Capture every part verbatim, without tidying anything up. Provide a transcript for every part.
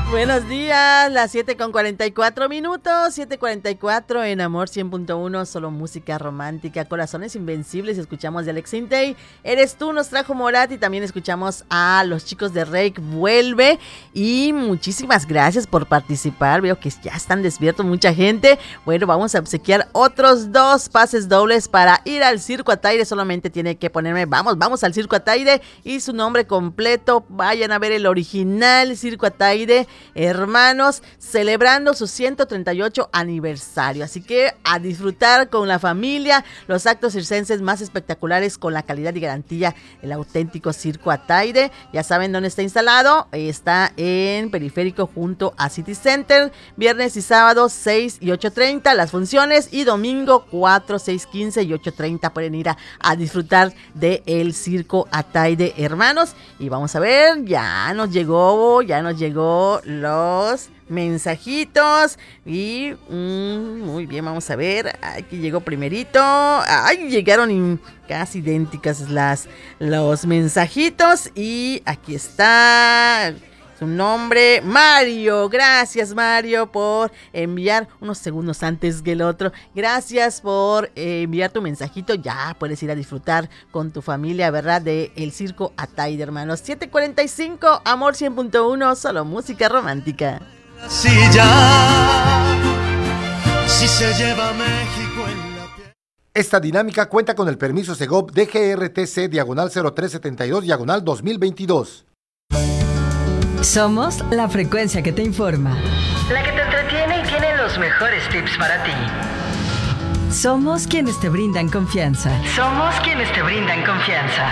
Buenos días, las siete con cuarenta y cuatro minutos, siete cuarenta y cuatro en Amor cien punto uno, solo música romántica, Corazones Invencibles, escuchamos de Alex Intey, Eres Tú, nos trajo Morat, y también escuchamos a los chicos de Rake, Vuelve, y muchísimas gracias por participar, veo que ya están despiertos mucha gente. Bueno, vamos a obsequiar otros dos pases dobles para ir al Circo Ataide, solamente tiene que ponerme, vamos, vamos al Circo Ataide, y su nombre completo, vayan a ver el original Circo Ataide, hermanos, celebrando su ciento treinta y ocho aniversario, así que a disfrutar con la familia los actos circenses más espectaculares con la calidad y garantía, el auténtico Circo Ataide. Ya saben dónde está instalado, está en Periférico junto a City Center, viernes y sábado seis y ocho treinta las funciones, y domingo cuatro, seis, quince y ocho treinta pueden ir a, a disfrutar de el Circo Ataide, hermanos. Y vamos a ver, ya nos llegó, ya nos llegó los mensajitos y mmm, muy bien, vamos a ver, aquí llegó primerito, ay, llegaron in, casi idénticas las los mensajitos, y aquí está su nombre, Mario. Gracias, Mario, por enviar unos segundos antes que el otro. Gracias por eh, enviar tu mensajito. Ya puedes ir a disfrutar con tu familia, ¿verdad? De el Circo Ataide, hermanos. siete cuarenta y cinco, Amor cien punto uno, solo música romántica. Si ya, si se lleva México en la piel. Esta dinámica cuenta con el permiso Segov D G R T C diagonal cero tres setenta y dos diagonal dos mil veintidós. Somos la frecuencia que te informa, la que te entretiene y tiene los mejores tips para ti. Somos quienes te brindan confianza. Somos quienes te brindan confianza.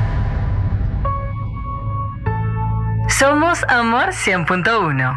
Somos Amor cien punto uno.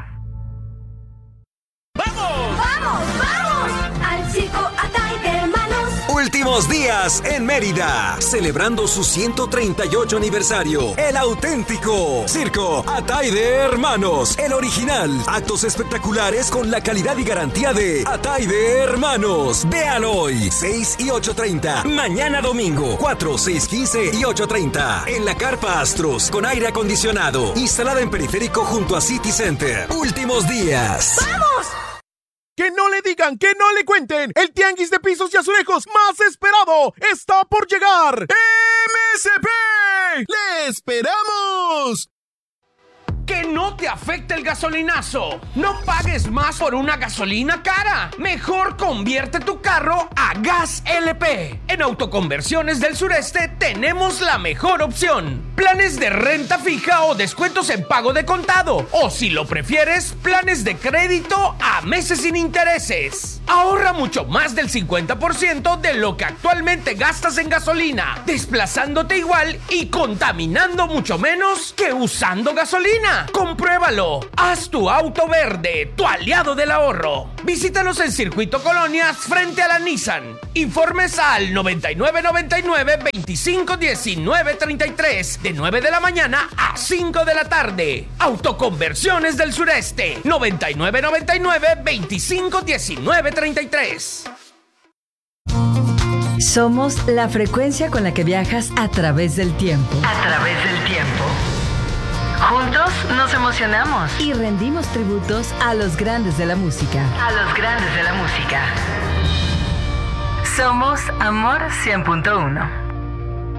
¡Vamos! ¡Vamos, vamos! Al Circo Ataide, hermanos. Últimos días en Mérida, celebrando su ciento treinta y ocho aniversario. El auténtico Circo Ataide Hermanos, el original. Actos espectaculares con la calidad y garantía de Ataide Hermanos. Véalo hoy, seis y ocho treinta. Mañana domingo, cuatro, seis, quince y ocho treinta. En la Carpa Astros, con aire acondicionado. Instalada en Periférico junto a City Center. Últimos días. ¡Vamos! Que no le digan, que no le cuenten. El tianguis de pisos y azulejos más esperado está por llegar. ¡M S P! ¡Le esperamos! Que no te afecte el gasolinazo. No pagues más por una gasolina cara. Mejor convierte tu carro a Gas L P. En Autoconversiones del Sureste tenemos la mejor opción. Planes de renta fija o descuentos en pago de contado. O si lo prefieres, planes de crédito a meses sin intereses. Ahorra mucho más del cincuenta por ciento de lo que actualmente gastas en gasolina, desplazándote igual y contaminando mucho menos que usando gasolina. ¡Compruébalo! Haz tu auto verde, tu aliado del ahorro. Visítanos en Circuito Colonias frente a la Nissan. Informes al noventa y nueve noventa y nueve veinticinco diecinueve treinta y tres de nueve de la mañana a cinco de la tarde. Autoconversiones del Sureste, noventa y nueve noventa y nueve veinticinco diecinueve treinta y tres. Somos la frecuencia con la que viajas a través del tiempo. A través del tiempo. Juntos nos emocionamos y rendimos tributos a los grandes de la música. A los grandes de la música. Somos Amor cien punto uno.